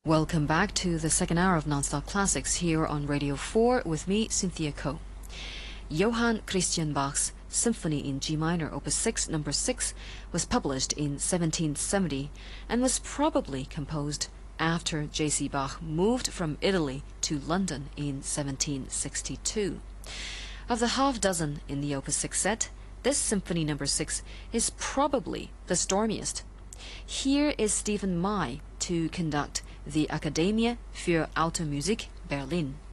Welcome back to the second hour of Nonstop Classics here on Radio 4 with me, Cynthia Ko. Johann Christian Bach's Symphony in G minor, Opus 6, number 6, was published in 1770 and was probably composed after J.C. Bach moved from Italy to London in 1762. Of the half dozen in the Opus 6 set, this Symphony number 6 is probably the stormiest. Here is Stephen Mai to conduct the Akademie für Alte Musik, Berlin.